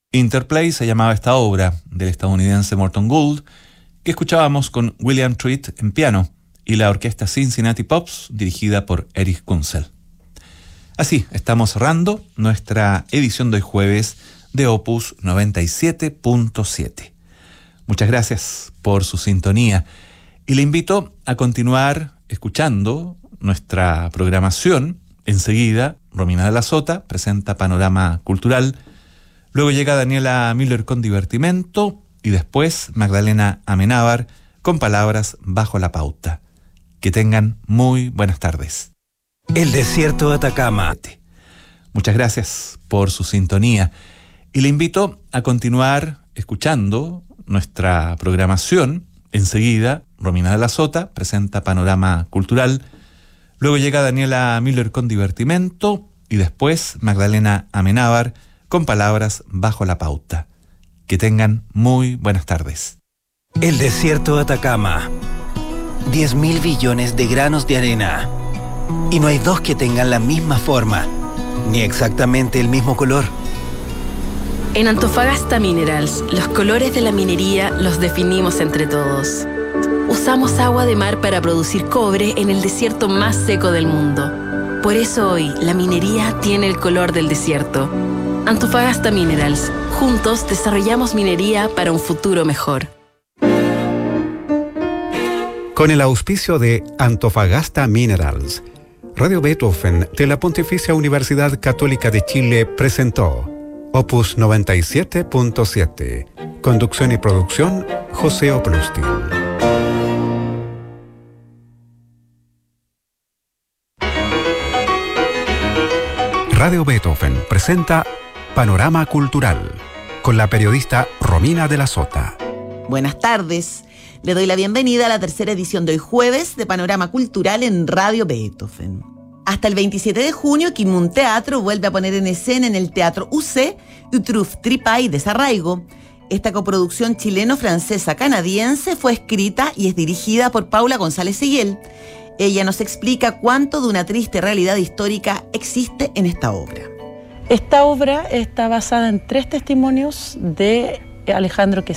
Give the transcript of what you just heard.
Interplay se llamaba esta obra del estadounidense Morton Gould, que escuchábamos con William Treat en piano y la orquesta Cincinnati Pops dirigida por Erich Kunzel. Así, estamos cerrando nuestra edición de hoy jueves de Opus 97.7. Muchas gracias por su sintonía y le invito a continuar escuchando nuestra programación. Enseguida, Romina de la Sota presenta Panorama Cultural, luego llega Daniela Müller con Divertimento y después Magdalena Amenábar con Palabras bajo la pauta. Que tengan muy buenas tardes. El desierto de Atacama. Muchas gracias por su sintonía y le invito a continuar escuchando nuestra programación. Enseguida, Romina de la Sota presenta Panorama Cultural, luego llega Daniela Müller con Divertimento y después Magdalena Amenábar con Palabras bajo la pauta. Que tengan muy buenas tardes. El desierto de Atacama. 10.000 billones de granos de arena. Y no hay dos que tengan la misma forma, ni exactamente el mismo color. En Antofagasta Minerals, los colores de la minería los definimos entre todos. Usamos agua de mar para producir cobre en el desierto más seco del mundo. Por eso hoy, la minería tiene el color del desierto. Antofagasta Minerals. Juntos desarrollamos minería para un futuro mejor. Con el auspicio de Antofagasta Minerals, Radio Beethoven de la Pontificia Universidad Católica de Chile presentó Opus 97.7. Conducción y producción, José Oplustin. Radio Beethoven presenta Panorama Cultural con la periodista Romina de la Sota. Buenas tardes. Le doy la bienvenida a la tercera edición de hoy jueves de Panorama Cultural en Radio Beethoven. Hasta el 27 de junio, Kimun Teatro vuelve a poner en escena en el Teatro UC Utruf Tripay de Sarraigo. Esta coproducción chileno-francesa-canadiense fue escrita y es dirigida por Paula González Seguel. Ella nos explica cuánto de una triste realidad histórica existe en esta obra. Esta obra está basada en 3 testimonios de Alejandro Quesada.